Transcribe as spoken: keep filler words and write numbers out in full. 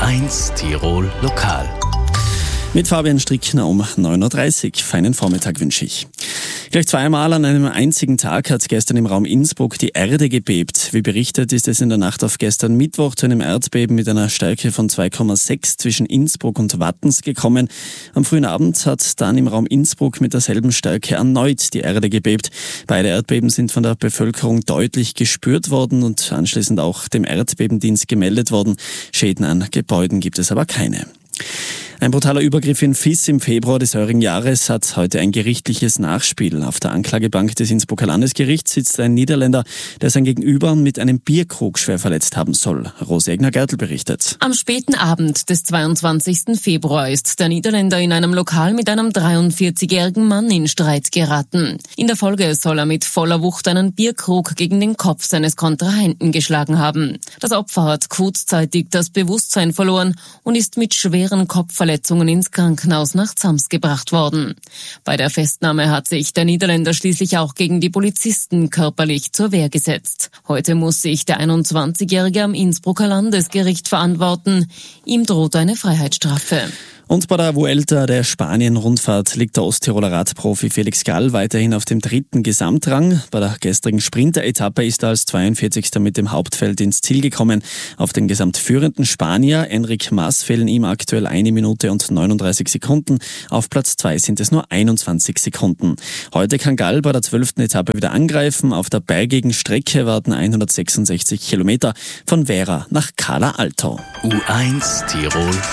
eins Tirol Lokal. Mit Fabian Strickner um neun Uhr dreißig. Feinen Vormittag wünsche ich. Gleich zweimal an einem einzigen Tag hat gestern im Raum Innsbruck die Erde gebebt. Wie berichtet, ist es in der Nacht auf gestern Mittwoch zu einem Erdbeben mit einer Stärke von zwei Komma sechs zwischen Innsbruck und Wattens gekommen. Am frühen Abend hat dann im Raum Innsbruck mit derselben Stärke erneut die Erde gebebt. Beide Erdbeben sind von der Bevölkerung deutlich gespürt worden und anschließend auch dem Erdbebendienst gemeldet worden. Schäden an Gebäuden gibt es aber keine. Ein brutaler Übergriff in Viß im Februar des heurigen Jahres hat heute ein gerichtliches Nachspiel. Auf der Anklagebank des Innsbrucker Landesgerichts sitzt ein Niederländer, der sein Gegenüber mit einem Bierkrug schwer verletzt haben soll. Rose Egner-Gertl berichtet. Am späten Abend des zweiundzwanzigsten Februar ist der Niederländer in einem Lokal mit einem dreiundvierzigjährigen Mann in Streit geraten. In der Folge soll er mit voller Wucht einen Bierkrug gegen den Kopf seines Kontrahenten geschlagen haben. Das Opfer hat kurzzeitig das Bewusstsein verloren und ist mit schweren Kopfverletzungen ins Krankenhaus nach Zams gebracht worden. Bei der Festnahme hat sich der Niederländer schließlich auch gegen die Polizisten körperlich zur Wehr gesetzt. Heute muss sich der einundzwanzigjährige am Innsbrucker Landesgericht verantworten. Ihm droht eine Freiheitsstrafe. Und bei der Vuelta der Spanien-Rundfahrt liegt der Osttiroler Radprofi Felix Gall weiterhin auf dem dritten Gesamtrang. Bei der gestrigen Sprinter-Etappe ist er als zweiundvierzigster mit dem Hauptfeld ins Ziel gekommen. Auf den gesamtführenden Spanier Enric Mas fehlen ihm aktuell eine Minute und neununddreißig Sekunden. Auf Platz zwei sind es nur einundzwanzig Sekunden. Heute kann Gall bei der zwölften Etappe wieder angreifen. Auf der bergigen Strecke warten hundertsechsundsechzig Kilometer von Vera nach Cala Alto. U eins Tirol